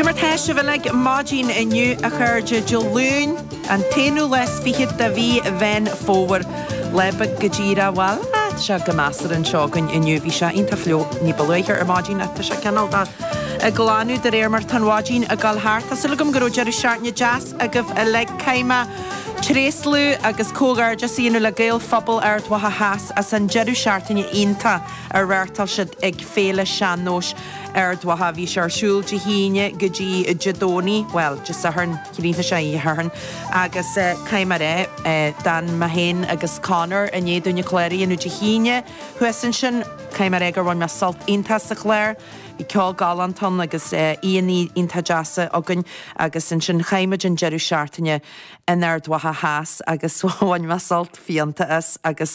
Jimmer Tesh Villig Margin inu a Kurja Jaloon and Tenu less Fihit Davi Ven forward Lebek Gajira Wal Shagamaster and Shogun inu Visha Interflow Nibaloiker Margin at the Shakanal a Glanu the Remer Tanwajin a Galharta Silicum Groja Shartnya Jazz a give a leg Kaima Treslu agus Kogar Jasinu la Gael Fubble Art Waha Has as an Jeru Shartanya Inta a Rartal should egg Fela Shanosh Erdwaha vi Shul Jihine Gaji Jadoni well just a hern Kirita Shai Hern agus Kaimare Dan Mahin agus Connor and Yedunya Clary and Jihine who essential Kaimaregar one salt Inta Claire I call Galanton agus Iani Inta Jasa Ogun agus in Chaimage and Jeru Shartanya and Erdwaha Has agus one salt Fianta us agus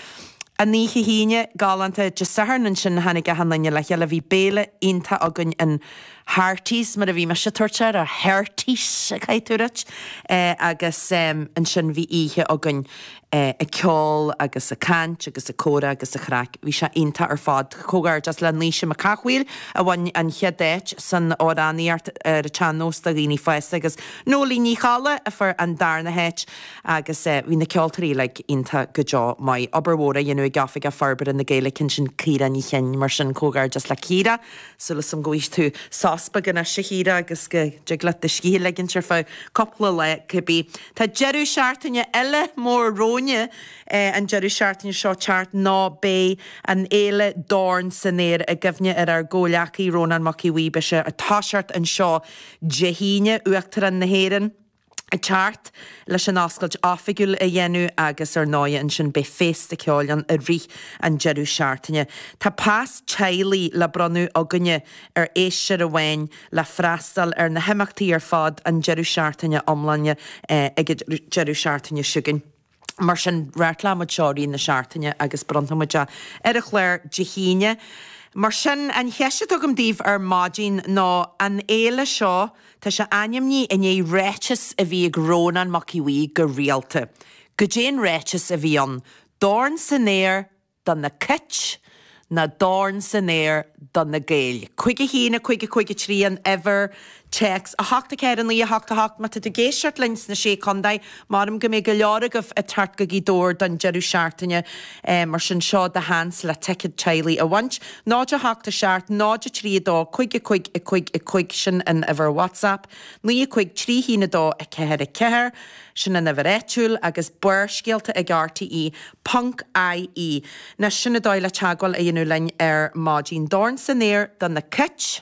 a ní híine galanta Jasarn and Shin Haniga Hananya la Yelavi Bele Inta Ogun and Harties mar a bhí me se tuirte a Harties a caiitúreit agus an sin bhí ihe agan a ceol agus a cant agus a córa agus a chrac bhí se inta ar fád cógar just le níise a cachhuiil a bhain an cheadéit san óráníart ar a tchanós a gíní feist agus nólí ní chala a far an darna heit agus bhí na ceoltarí le inta gojaw mai oberhóra dhéanú i gafig a farbar in na gaile cin sin círa ní chein mar sin cógar just le círa sulas am gois tú Saspa gan a shahira agus go jaglat de ski legin fá couple le could Tá Jeru Shartanya elle mór róne an Jeru Shartanya seo chart ná bé an éile dorn sanéir a gifne ar ggóleachí rónan maci wíbeise a táseart an seo jehíne uachtar an na héireann a chart leis an ascailt áfigúil a dhéanú agus ar náide an sin be fésta ceáillan a rí an Jeru Shartanya. Tá pás teilí le bronú aganne ar éisiir a bhain le freastal ar na heimachtaí ar fad an Jeru Shartanya omlanne ag Jeru Shartanya siúgan. Mar sin réitlamad seoirí na Shartanya agus brontamuide ar a chléir jihíne. Mar sin an cheise tugam díomh ar mágin ná an éile seo tá se ainmní in é réitis a bhí ag rónan macií go rialta. Go déan réitis a bhí an dorn san éir don na kitch na dorn san éir don na gail. Cuige hína cuige trí an ever checks a hachta cean lí a hachta mata de géisiart lins na sé condai marm go mé go leoragah a tart go gídór don Jeru Shartanya mar sin seo de hans le tekid chailí a want náide hachta seart náide trí dó cuig sin an ever WhatsApp ní cuig trí hína dó a ceir sin an ever éúil agus buir scialta ag RTE punk IE na sinna dóile teagháil a dhéanú lein ar mágin dorn san éir don na kitch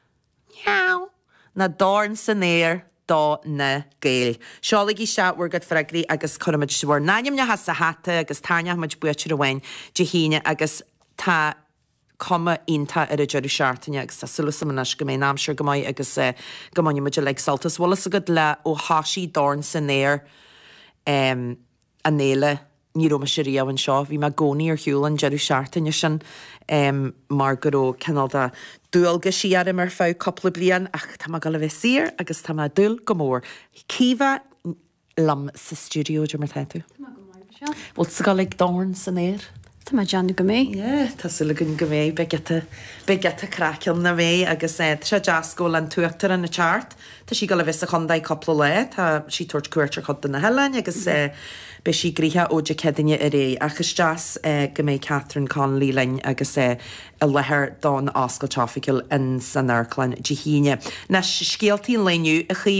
na dorn san éir dá na gail. Seálaigí seaúir go fragrií agus chuimiid suúir náim ne has a hata agus táineid buitir a bhain de híine agus tá cuma inta ar a Jeru Shartanya agus tá sulas manas go mé námseir go maiid agus go maiimiid le saltas bhlas a go le ó hasí dorn san éir an néile ní roma sé riamhann seo, bhí me gcónaí ar hiúil an Jeru Shartanya sin mar go ró cenal da dúilga siar mar fá coppla blian ach tá go le bheith sir agus tá dúil go mór. Cíomh lam sa studio de mar tú. Bhil sa gáil ag dorn san éir? Tá Jeanna go mé? Tá sula gon go mé be geta cracil na bhé agus sé jazzcóil an tuachtar an na chart. Tá sí go le bheith a chundaid coppla le tá sí tuairt cuairtear chud na heáin agus be sí gríthe óide cedaine a ré agus jazz go mé Catherine Connolly lein agus a lethir don ascail traficil in san airclain jihíine. Na scéaltaí leniu a